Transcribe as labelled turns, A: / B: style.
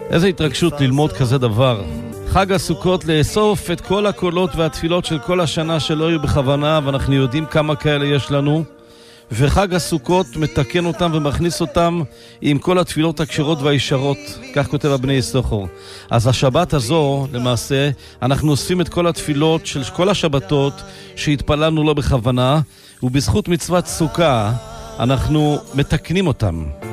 A: איזה התרגשות ללמוד כזה דבר. חג הסוכות לאסוף את כל הקולות והתפילות של כל השנה שלא היו בכוונה, ואנחנו יודעים כמה כאלה יש לנו, וחג הסוכות מתקן אותם ומכניס אותם עם כל התפילות הקשרות והישרות, כך כותב הבני יששכר. אז השבת הזו למעשה אנחנו אוספים את כל התפילות של כל השבתות שהתפללנו לא בכוונה, ובזכות מצוות סוכה אנחנו מתקנים אותם.